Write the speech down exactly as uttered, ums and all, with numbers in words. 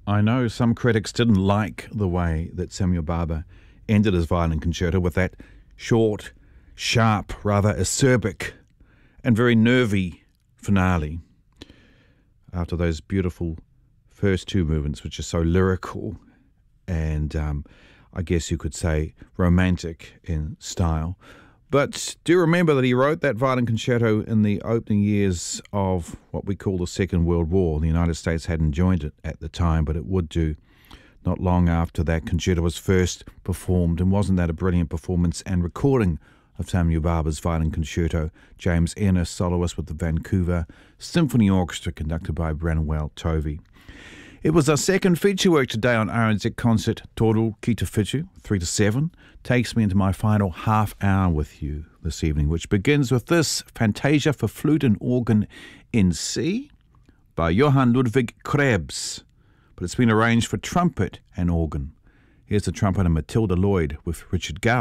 I know some critics didn't like the way that Samuel Barber ended his violin concerto with that short, sharp, rather acerbic and very nervy finale after those beautiful first two movements, which are so lyrical and um, I guess you could say romantic in style. But do remember that he wrote that violin concerto in the opening years of what we call the Second World War. The United States hadn't joined it at the time, but it would do not long after that concerto was first performed. And wasn't that a brilliant performance and recording of Samuel Barber's violin concerto? James Ennis, soloist with the Vancouver Symphony Orchestra, conducted by Branwell Tovey. It was our second feature work today on R N Z Concert. Toru Kitawhitu, three to seven, takes me into my final half hour with you this evening, which begins with this Fantasia for Flute and Organ in C by Johann Ludwig Krebs, but it's been arranged for trumpet and organ. Here's the trumpeter Matilda Lloyd with Richard Gow.